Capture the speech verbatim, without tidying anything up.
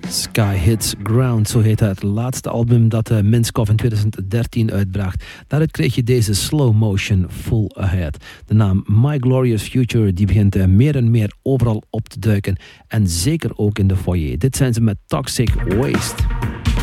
Sky Hits Ground, zo heet het laatste album dat uh, Minskoff in twintig dertien uitbracht. Daaruit kreeg je deze Slow Motion Full Ahead. De naam My Glorious Future die begint uh, meer en meer overal op te duiken. En zeker ook in de foyer. Dit zijn ze met Toxic Waste.